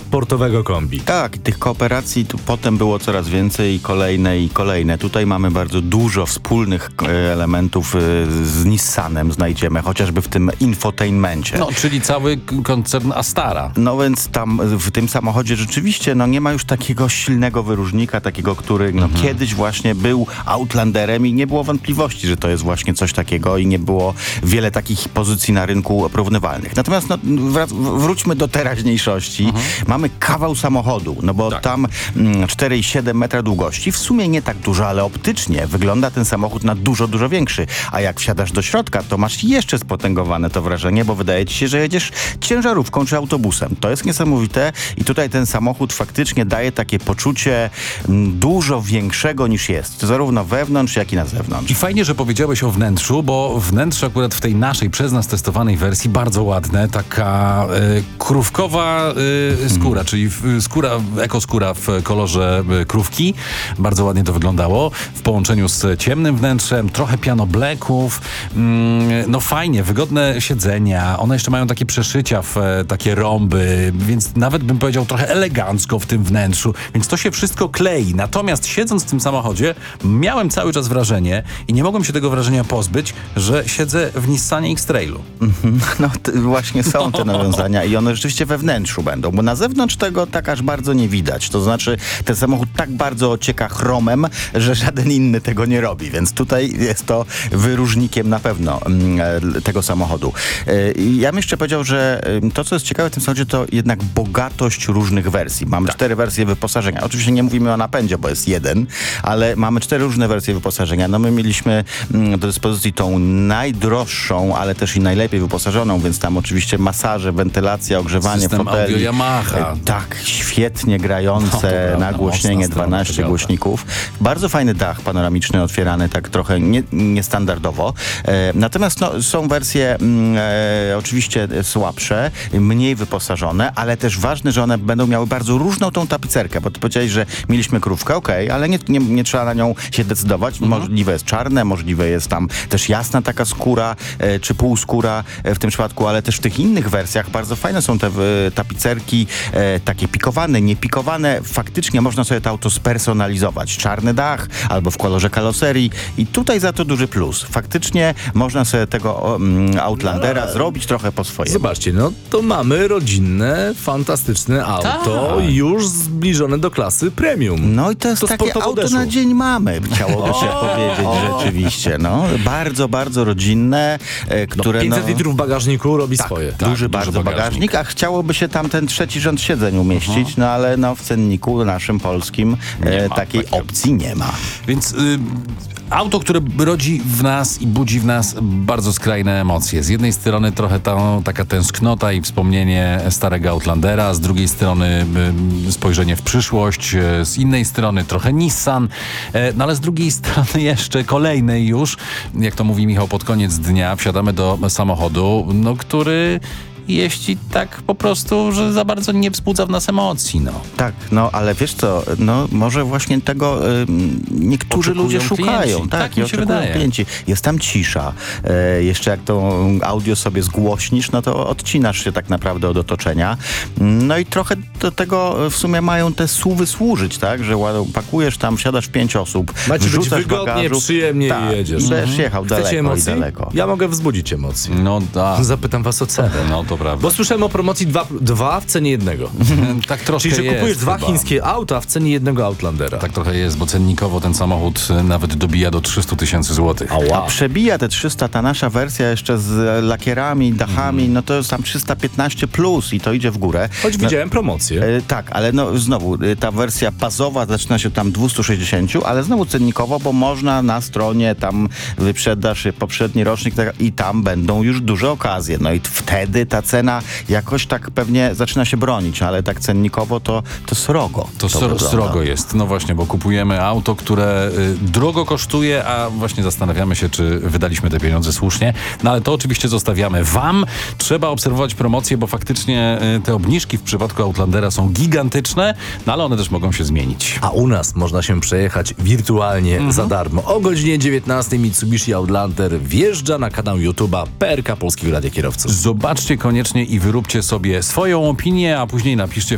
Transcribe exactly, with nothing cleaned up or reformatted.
sportowego kombi. Tak, tych kooperacji tu potem było coraz więcej i kolejne i kolejne. Tutaj mamy bardzo dużo wspólnych e, elementów e, z Nissanem znajdziemy, chociażby w tym infotainmencie. No, czyli cały koncern Astara. No więc tam w tym samochodzie rzeczywiście no, nie ma już takiego silnego wyróżnika, takiego, który no, mhm. kiedyś właśnie był Outlanderem i nie było wątpliwości, że to jest właśnie coś takiego i nie było wiele takich pozycji na rynku porównywalnych. Natomiast no, wrac- wróćmy do teraźniejszości. Mhm. Mamy kawał samochodu, no bo tak. tam mm, cztery i siedem metra długości, w sumie nie tak dużo, ale optycznie wygląda ten samochód na dużo, dużo większy. A jak wsiadasz do środka, to masz jeszcze spotęgowane to wrażenie, bo wydaje ci się, że jedziesz ciężarówką czy autobusem. To jest niesamowite i tutaj ten samochód faktycznie daje takie poczucie m, dużo większego niż jest. Zarówno wewnątrz, jak i na zewnątrz. I fajnie, że powiedziałeś o wnętrzu, bo wnętrze akurat w tej naszej, przez nas testowanej wersji bardzo ładne. Taka y, krówkowa y, skóra, hmm. czyli y, skóra, ekoskóra w kolorze y, krówki. Bardzo ładnie to wyglądało. W połączeniu z ciemnym wnętrzem, trochę piano blacków. Mm, no fajnie, wygodne siedzenia. One jeszcze mają takie przeszycia w e, takie rąby, więc nawet bym powiedział trochę elegancko w tym wnętrzu. Więc to się wszystko klei. Natomiast siedząc w tym samochodzie, miałem cały czas wrażenie i nie mogłem się tego wrażenia pozbyć, że siedzę w Nissanie X-Trailu. Mm-hmm. No t- właśnie są te nawiązania i one rzeczywiście we wnętrzu będą, bo na zewnątrz tego tak aż bardzo nie widać. To znaczy ten samochód tak bardzo ocieka chromem, że żaden inny tego nie robi, więc tutaj jest to wyróżnikiem na pewno mm, tego samochodu. Y, ja bym jeszcze powiedział, że y, to, co jest ciekawe w tym samochodzie, to jednak bogatość różnych wersji. Mamy tak. cztery wersje wyposażenia. Oczywiście nie mówimy o napędzie, bo jest jeden, ale mamy cztery różne wersje wyposażenia. No my mieliśmy mm, do dyspozycji tą najdroższą, ale też i najlepiej wyposażoną, więc tam oczywiście masaże, wentylacja, ogrzewanie System foteli. audio Yamaha. Y, tak, świetnie grające no, nagłośnienie, dwanaście głośników. Bardzo fajny dach panoramiczny, otwierany tak trochę nie, niestandardowo. E, natomiast no, są wersje mm, e, oczywiście słabsze, mniej wyposażone, ale też ważne, że one będą miały bardzo różną tą tapicerkę, bo ty powiedziałeś, że mieliśmy krówkę, okej, okay, ale nie, nie, nie trzeba na nią się decydować. Mhm. Możliwe jest czarne, możliwe jest tam też jasna taka skóra, e, czy półskóra e, w tym przypadku, ale też w tych innych wersjach bardzo fajne są te e, tapicerki, e, takie pikowane, niepikowane. Faktycznie można sobie to auto spersonalizować. Czarny dach, albo w kolorze kaloserii i tutaj za to duży plus. Faktycznie można sobie tego um, Outlandera no, zrobić trochę po swojemu. Zobaczcie, no to mamy rodzinne, fantastyczne auto, Ta. już zbliżone do klasy premium. No i to jest to takie auto podeszło. Na dzień mamy, chciałoby się powiedzieć rzeczywiście. No, bardzo, bardzo rodzinne, e, które... No, pięćset no, litrów w bagażniku robi tak, swoje. Tak, duży bardzo bagażnik. bagażnik, a chciałoby się tam ten trzeci rząd siedzeń umieścić, uh-huh. no ale no, w cenniku naszym polskim e, takiej takiej opcji nie ma. Więc... Y- Auto, które rodzi w nas i budzi w nas bardzo skrajne emocje. Z jednej strony trochę ta, taka tęsknota i wspomnienie starego Outlandera, z drugiej strony y, spojrzenie w przyszłość, y, z innej strony trochę Nissan, y, no ale z drugiej strony jeszcze kolejnej już, jak to mówi Michał, pod koniec dnia wsiadamy do samochodu, no który... jeździ tak po prostu, że za bardzo nie wzbudza w nas emocji, no. Tak, no ale wiesz co, no może właśnie tego y, niektórzy oczekują ludzie szukają. Klienci. Tak, tak i mi się oczekują wydaje. klienci. Jest tam cisza. E, jeszcze jak to audio sobie zgłośnisz, no to odcinasz się tak naprawdę od otoczenia. No i trochę do tego w sumie mają te suwy służyć, tak? Że pakujesz tam, wsiadasz w pięć osób, macie być wygodnie, bagażu, przyjemnie tak, i jedziesz. I będziesz jechał Chcecie daleko emocji? i daleko. Ja mogę wzbudzić emocje. No tak. Zapytam was o cenę. No to prawda. Bo słyszałem o promocji dwa, dwa w cenie jednego. Tak troszkę Czyli, że kupujesz jest dwa chyba. chińskie auta w cenie jednego Outlandera. Tak trochę jest, bo cennikowo ten samochód nawet dobija do trzysta tysięcy złotych. A przebija te trzysta, ta nasza wersja jeszcze z lakierami, dachami, mm. no to jest tam trzysta piętnaście plus i to idzie w górę. Choć no, widziałem promocję. E, tak, ale no znowu, e, ta wersja bazowa zaczyna się tam dwieście sześćdziesiąt, ale znowu cennikowo, bo można na stronie tam wyprzedaż poprzedni rocznik tak, i tam będą już duże okazje. No i wtedy ta cena jakoś tak pewnie zaczyna się bronić, ale tak cennikowo to, to srogo. To, to sro, srogo jest. No właśnie, bo kupujemy auto, które y, drogo kosztuje, a właśnie zastanawiamy się, czy wydaliśmy te pieniądze słusznie. No ale to oczywiście zostawiamy wam. Trzeba obserwować promocje, bo faktycznie y, te obniżki w przypadku Outlandera są gigantyczne, no ale one też mogą się zmienić. A u nas można się przejechać wirtualnie mhm. za darmo. O godzinie dziewiętnastej Mitsubishi Outlander wjeżdża na kanał YouTube'a P R K Polskiego Radia Kierowców. Zobaczcie koniecznie i wyróbcie sobie swoją opinię, a później napiszcie